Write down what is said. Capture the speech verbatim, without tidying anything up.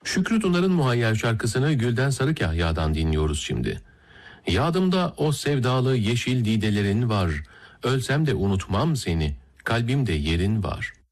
Şükrü Tunar'ın Muhayyer şarkısını Gülden Sarıkahya'dan dinliyoruz şimdi. Yadımda o sevdalı yeşil didelerin var, ölsem de unutmam seni, kalbimde yerin var.